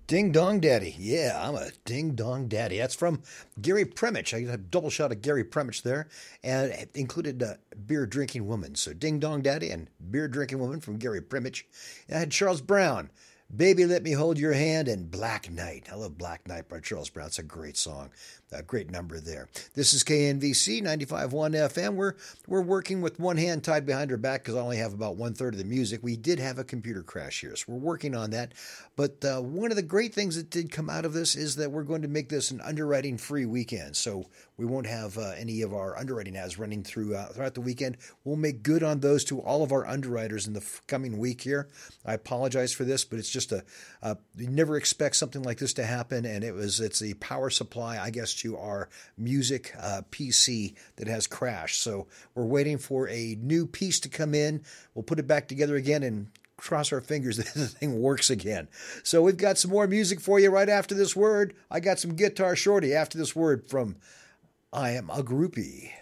Ding Dong Daddy. Yeah, I'm a Ding Dong Daddy. That's from Gary Premich. I got a double shot of Gary Premich there, and it included Beer Drinking Woman. So Ding Dong Daddy and Beer Drinking Woman from Gary Premich. And I had Charles Brown, Baby Let Me Hold Your Hand, and Black Knight. I love Black Knight by Charles Brown. It's a great song. A great number there. This is KNVC 95.1 FM. We're working with one hand tied behind our back because I only have about 1/3 of the music. We did have a computer crash here, so we're working on that. But one of the great things that did come out of this is that we're going to make this an underwriting-free weekend. So we won't have any of our underwriting ads running throughout the weekend. We'll make good on those to all of our underwriters in the coming week here. I apologize for this, but it's just you never expect something like this to happen, and it's the power supply, I guess, to our music PC that has crashed. So we're waiting for a new piece to come in. We'll put it back together again and cross our fingers that the thing works again. So we've got some more music for you right after this word. I got some Guitar Shorty after this word from I Am a Groupie.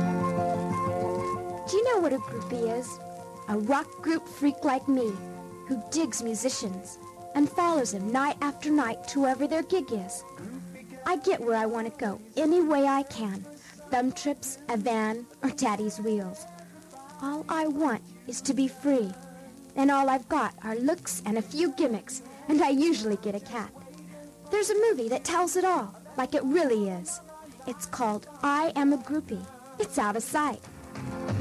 Do you know what a groupie is? A rock group freak like me who digs musicians and follows them night after night to wherever their gig is. I get where I want to go any way I can. Thumb trips, a van, or daddy's wheels. All I want is to be free. And all I've got are looks and a few gimmicks, and I usually get a cat. There's a movie that tells it all, like it really is. It's called I Am a Groupie. It's out of sight.